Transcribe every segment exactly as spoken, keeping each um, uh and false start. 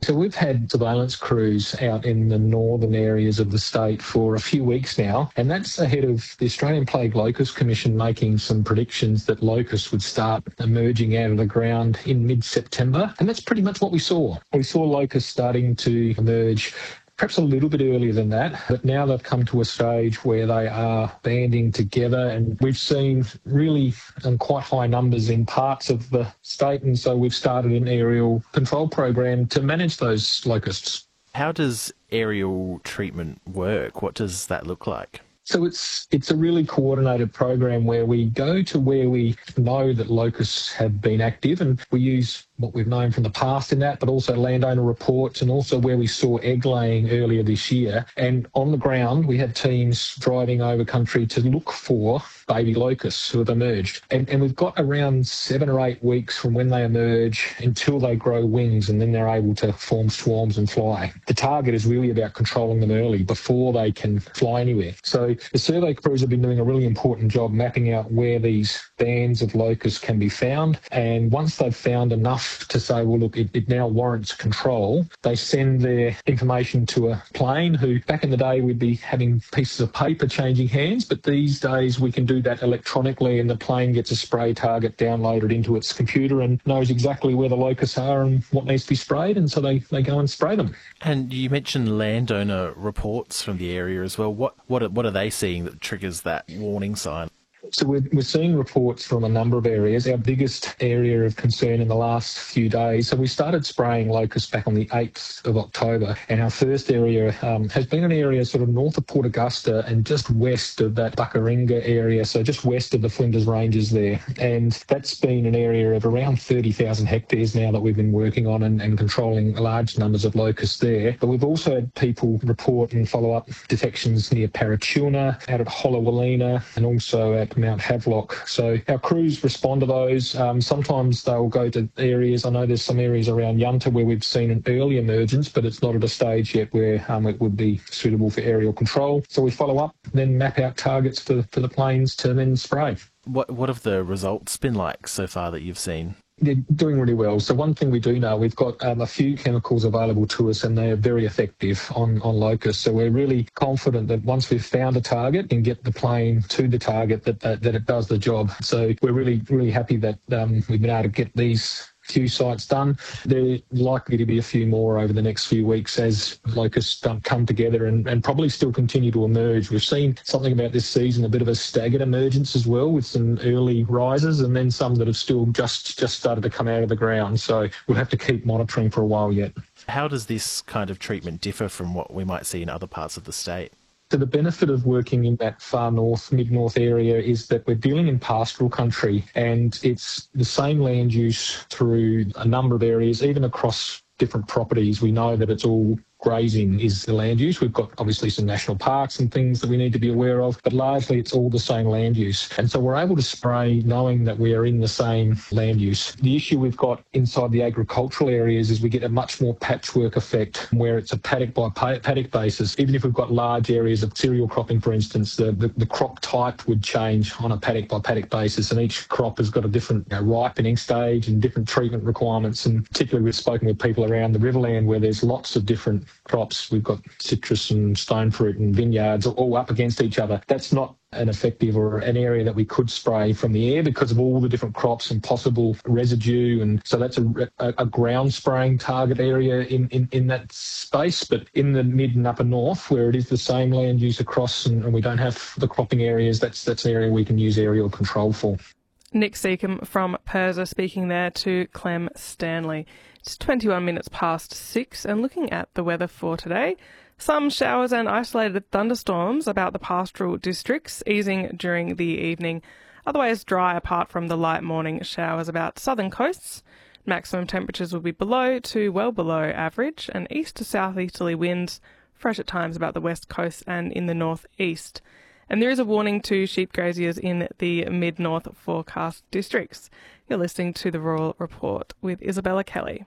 So we've had surveillance crews out in the northern areas of the state for a few weeks now, and that's ahead of the Australian Plague Locust Commission making some predictions that locusts would start emerging out of the ground in mid-September. And that's pretty much what we saw. We saw locusts starting to emerge perhaps a little bit earlier than that, but now they've come to a stage where they are banding together, and we've seen really um, quite high numbers in parts of the state, and so we've started an aerial control program to manage those locusts. How does aerial treatment work? What does that look like? So it's it's a really coordinated program where we go to where we know that locusts have been active, and we use what we've known from the past in that, but also landowner reports, and also where we saw egg laying earlier this year. And on the ground, we had teams driving over country to look for baby locusts who have emerged. And, and we've got around seven or eight weeks from when they emerge until they grow wings, and then they're able to form swarms and fly. The target is really about controlling them early before they can fly anywhere. So the survey crews have been doing a really important job mapping out where these bands of locusts can be found. And once they've found enough to say, well, look, it, it now warrants control, they send their information to a plane who, back in the day, we'd be having pieces of paper changing hands, but these days we can do that electronically, and the plane gets a spray target downloaded into its computer and knows exactly where the locusts are and what needs to be sprayed, and so they, they go and spray them. And you mentioned landowner reports from the area as well. What what are, what are they seeing that triggers that warning sign? So we're, we're seeing reports from a number of areas. Our biggest area of concern in the last few days, so we started spraying locusts back on the eighth of October, and our first area um, has been an area sort of north of Port Augusta and just west of that Buckaringa area, so just west of the Flinders Ranges there. And that's been an area of around thirty thousand hectares now that we've been working on and, and controlling large numbers of locusts there. But we've also had people report and follow up detections near Parachuna, out at Hollowalina, and also at Mount Havelock. So our crews respond to those. Um, sometimes they'll go to areas, I know there's some areas around Yunta where we've seen an early emergence, but it's not at a stage yet where um, it would be suitable for aerial control. So we follow up, then map out targets for, for the planes to then spray. What, what have the results been like so far that you've seen? They're doing really well. So one thing we do know, we've got um, a few chemicals available to us, and they are very effective on, on locusts. So we're really confident that once we've found a target and get the plane to the target, that that, that it does the job. So we're really, really happy that um, we've been able to get these few sites done. There are likely to be a few more over the next few weeks as locusts um, come together and, and probably still continue to emerge. We've seen something about this season, a bit of a staggered emergence as well, with some early rises and then some that have still just, just started to come out of the ground. So we'll have to keep monitoring for a while yet. How does this kind of treatment differ from what we might see in other parts of the state? So the benefit of working in that far north, mid-north area is that we're dealing in pastoral country, and it's the same land use through a number of areas, even across different properties. We know that it's all grazing is the land use. We've got obviously some national parks and things that we need to be aware of, but largely it's all the same land use. And so we're able to spray knowing that we are in the same land use. The issue we've got inside the agricultural areas is we get a much more patchwork effect where it's a paddock by paddock basis. Even if we've got large areas of cereal cropping, for instance, the, the, the crop type would change on a paddock by paddock basis, and each crop has got a different you know, ripening stage and different treatment requirements. And particularly we've spoken with people around the Riverland where there's lots of different crops. We've got citrus and stone fruit and vineyards all up against each other. That's not an effective or an area that we could spray from the air because of all the different crops and possible residue. And so that's a, a, a ground spraying target area in, in, in that space. But in the mid and upper north, where it is the same land use across and, and we don't have the cropping areas, that's, that's an area we can use aerial control for. Nick Seacombe from PIRSA speaking there to Clem Stanley. It's twenty-one minutes past six, and looking at the weather for today, some showers and isolated thunderstorms about the pastoral districts, easing during the evening. Otherwise dry apart from the light morning showers about southern coasts. Maximum temperatures will be below to well below average, and east to southeasterly winds, fresh at times about the west coast and in the northeast. And there is a warning to sheep graziers in the mid-north forecast districts. You're listening to the Rural Report with Isabella Kelly.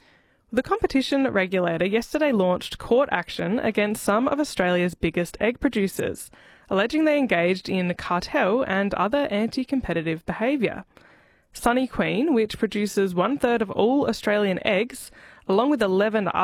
The competition regulator yesterday launched court action against some of Australia's biggest egg producers, alleging they engaged in cartel and other anti-competitive behaviour. Sunny Queen, which produces one-third of all Australian eggs, along with eleven other